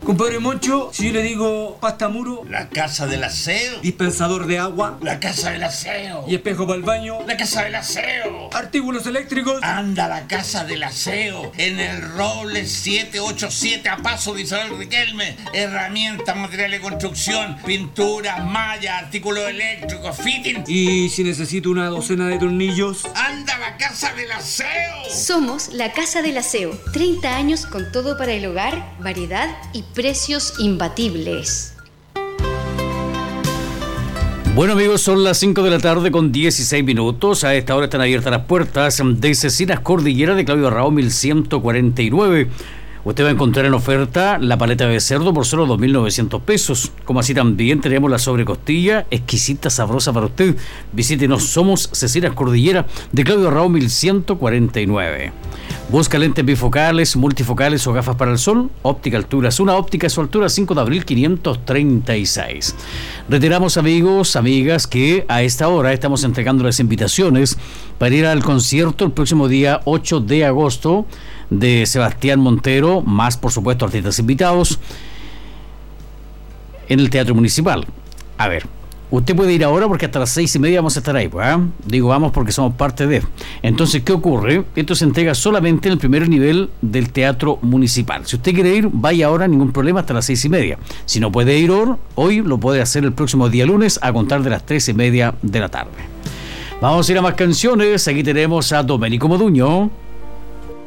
Compadre Moncho, si yo le digo pasta muro, La casa del aseo. dispensador de agua La casa del aseo. y espejo para el baño, La casa del aseo. artículos eléctricos. Anda, la casa del aseo. En el Roble 787 a paso de Isabel Riquelme. Herramientas, materiales de construcción, pinturas, mallas, artículos eléctricos, fitting. Y si necesito una docena de tornillos. Anda, la casa del aseo. Somos la Casa del Aseo. 30 años con todo para el hogar, variedad y precios imbatibles. Bueno amigos, son las 5 de la tarde con 16 minutos. A esta hora están abiertas las puertas de Cecinas Cordillera de Claudio Arrao 1149. Usted va a encontrar en oferta la paleta de cerdo por solo 2.900 pesos. Como así también tenemos la sobrecostilla, exquisita, sabrosa para usted. Visítenos, somos Cecinas Cordillera de Claudio Arrao 1149. Busca lentes bifocales, multifocales o gafas para el sol. Óptica Alturas, una óptica a su altura, 5 de abril 536. Reiteramos amigos, amigas, que a esta hora estamos entregando las invitaciones para ir al concierto el próximo día 8 de agosto de Sebastián Montero, más por supuesto artistas invitados, en el Teatro Municipal. A ver, usted puede ir ahora porque hasta las 6:30 vamos a estar ahí, ¿eh? Digo vamos porque somos parte de. Entonces, ¿qué ocurre? Esto se entrega solamente en el primer nivel del Teatro Municipal. Si usted quiere ir, vaya ahora, ningún problema, hasta las 6:30. Si no puede ir hoy lo puede hacer el próximo día lunes a contar de las 3:30 de la tarde. Vamos a ir a más canciones. Aquí tenemos a Domenico Moduño.